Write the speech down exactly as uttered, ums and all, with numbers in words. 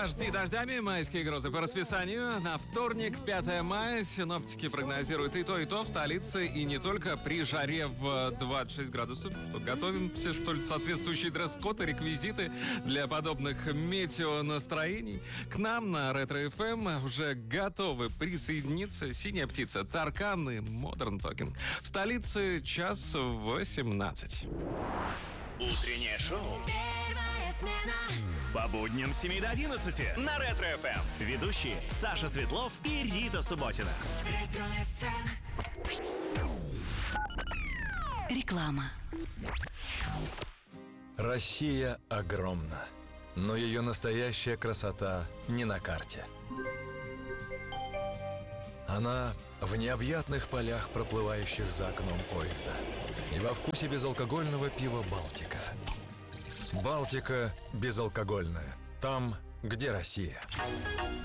Дожди дождями, майские грозы по расписанию. На вторник, пятое мая, синоптики прогнозируют и то, и то в столице, и не только. При жаре в двадцать шесть градусов. Что, готовим все, что ли, соответствующий дресс-код и реквизиты для подобных метеонастроений? К нам на Ретро-эф эм уже готовы присоединиться «Синяя птица», Таркан и Modern Talking. В столице час восемнадцать. Утреннее шоу Первая смена. по будням с семи до одиннадцати на Ретро-эф эм. Ведущие Саша Светлов и Рита Субботина. Ретро-эф эм. Реклама. Россия огромна, но ее настоящая красота не на карте. Она в необъятных полях, проплывающих за окном поезда, и во вкусе безалкогольного пива «Балтика». «Балтика» безалкогольная. Там, где Россия.